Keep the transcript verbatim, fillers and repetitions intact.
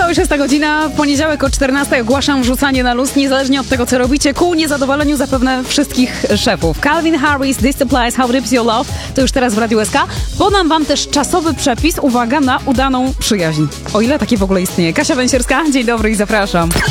Minęła już jest ta godzina. W poniedziałek o czternastej ogłaszam wrzucanie na luz, niezależnie od tego, co robicie, ku niezadowoleniu zapewne wszystkich szefów. Calvin Harris, This Supplies, How Rips Your Love, to już teraz w Radiu S K. Podam wam też czasowy przepis, uwaga, na udaną przyjaźń. O ile takie w ogóle istnieje. Kasia Węsierska, dzień dobry i zapraszam.